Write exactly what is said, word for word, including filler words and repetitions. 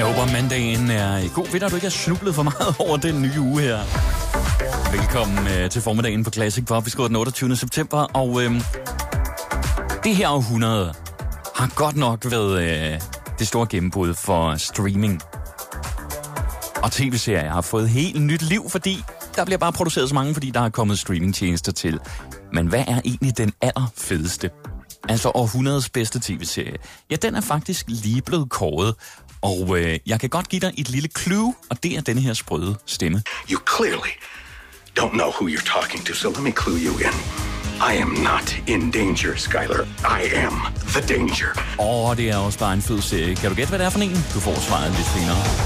håber, mandagen er god. Ved du, at du ikke har snublet for meget over den nye uge her. Velkommen øh, til formiddagen på Classic Pop. Vi skriver den otteogtyvende september, og øh, det her århundrede har godt nok været øh, det store gennembrud for streaming. Og tv-serier har fået helt nyt liv, fordi der bliver bare produceret så mange, fordi der er kommet streamingtjenester til. Men hvad er egentlig den allerfedeste? Altså århundredets bedste tv-serie. Ja, den er faktisk lige blevet kåret. Og øh, jeg kan godt give dig et lille clue, og det er denne her sprøde stemme. You clearly don't know who you're talking to, so let me clue you in. I am not in danger, Skyler. I am the danger. Og det er også bare en fed serie. Kan du gætte, hvad det er for en? Du får svaret lidt senere.